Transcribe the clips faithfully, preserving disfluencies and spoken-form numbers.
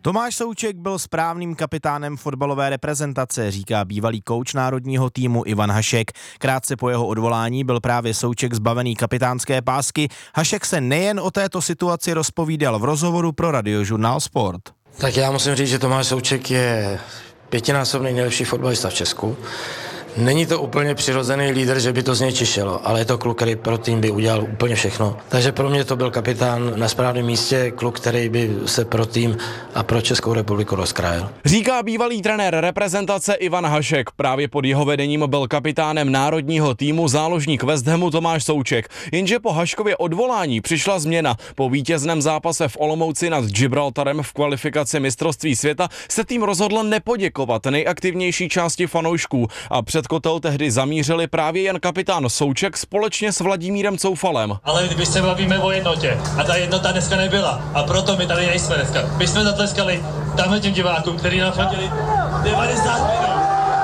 Tomáš Souček byl správným kapitánem fotbalové reprezentace, říká bývalý kouč národního týmu Ivan Hašek. Krátce po jeho odvolání byl právě Souček zbavený kapitánské pásky. Hašek se nejen o této situaci rozpovídal v rozhovoru pro Radiožurnál Sport. Tak já musím říct, že Tomáš Souček je pětinásobný nejlepší fotbalista v Česku. Není to úplně přirozený lídr, že by to z něj čišelo, ale je to kluk, který pro tým by udělal úplně všechno. Takže pro mě to byl kapitán na správném místě, kluk, který by se pro tým a pro Českou republiku rozkrájel. Říká bývalý trenér reprezentace Ivan Hašek. Právě pod jeho vedením byl kapitánem národního týmu záložník West Hamu Tomáš Souček. Jenže po Haškově odvolání přišla změna. Po vítězném zápase v Olomouci nad Gibraltarem v kvalifikaci mistrovství světa se tým rozhodl nepoděkovat nejaktivnější části fanoušků a před kotel tehdy zamířili právě jen kapitán Souček společně s Vladimírem Coufalem. Ale když se bavíme o jednotě a ta jednota dneska nebyla a proto my tady nejsme dneska. My jsme zatleskali tamhle těm divákům, kteří nám fandili devadesát minut.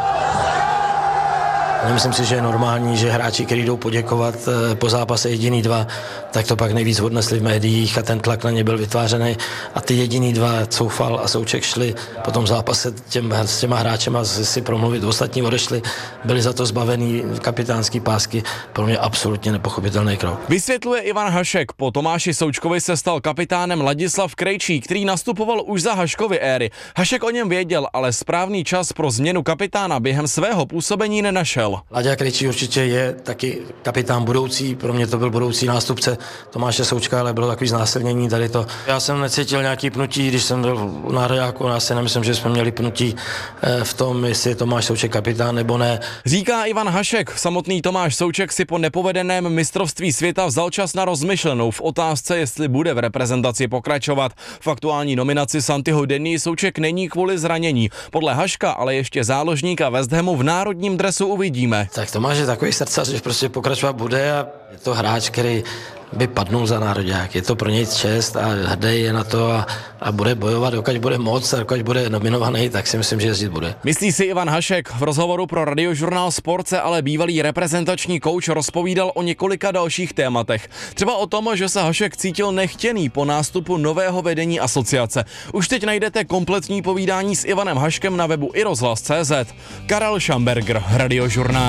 Nemyslím si, že je normální, že hráči, kteří jdou poděkovat po zápase jediný dva, tak to pak nejvíc odnesli v médiích a ten tlak na ně byl vytvářený. A ty jediný dva, Coufal a Souček, šli po tom zápase těm, s těma hráčema si promluvit, ostatní odešli, byli za to zbavený kapitánský pásky. Pro mě absolutně nepochopitelný krok. Vysvětluje Ivan Hašek. Po Tomáši Součkovi se stal kapitánem Ladislav Krejčí, který nastupoval už za Haškovy éry. Hašek o něm věděl, ale správný čas pro změnu kapitána během svého působení nenašel. Laďa Krejčí určitě je taky kapitán budoucí, pro mě to byl budoucí nástupce Tomáše Součka, ale bylo takový znásilnění tady to. Já jsem necítil nějaký pnutí, když jsem byl na Nároďáku, já si nemyslím, že jsme měli pnutí v tom, jestli je Tomáš Souček kapitán nebo ne. Říká Ivan Hašek. Samotný Tomáš Souček si po nepovedeném mistrovství světa vzal čas na rozmyšlenou v otázce, jestli bude v reprezentaci pokračovat. V aktuální nominaci Santiho Denny Souček není kvůli zranění. Podle Haška ale ještě záložníka West Hamu v národním dresu uvidíme. Tak Tomáš je takový srdcař, že prostě pokračovat bude a je to hráč, který by padnul za nároďák. Je to pro něj čest a hrdý je na to a, a bude bojovat, dokud bude moc a dokud bude nominovaný, tak si myslím, že jezdit bude. Myslí si Ivan Hašek. V rozhovoru pro Radiožurnál Sport se ale bývalý reprezentační kouč rozpovídal o několika dalších tématech. Třeba o tom, že se Hašek cítil nechtěný po nástupu nového vedení asociace. Už teď najdete kompletní povídání s Ivanem Haškem na webu i rozhlas tečka cé zet. Karel Šamberger, Radiožurnál.